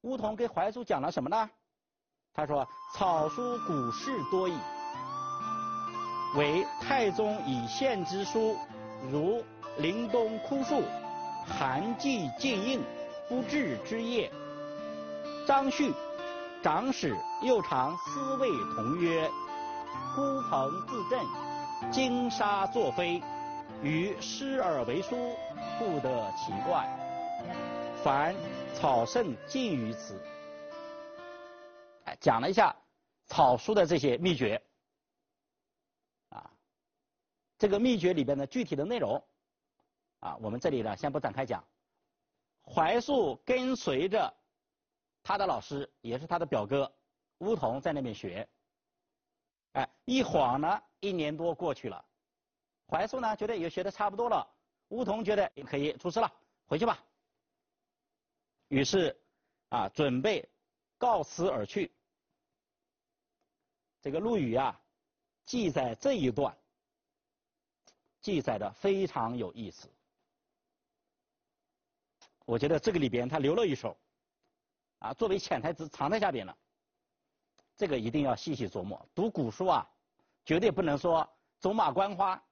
梧桐给怀素讲了什么呢？他说：“草书古事多矣，为太宗以献之书，如林东枯树，寒季尽应，不治之业。张旭、长史又常思谓同曰：孤蓬自振，金沙作飞，于师而为书，不得其怪。凡草圣尽于此。”讲了一下草书的这些秘诀。这个秘诀里边的具体的内容，我们这里呢先不展开讲。怀素跟随着他的老师，也是他的表哥梧桐在那边学。一晃呢1年多过去了，怀素呢觉得也学得差不多了，梧桐觉得也可以出师了，回去吧。于是准备告辞而去。这个陆羽记载这一段，记载的非常有意思。我觉得这个里边他留了一手，作为潜台词藏在下边了。这个一定要细细琢磨。读古书绝对不能说走马观花，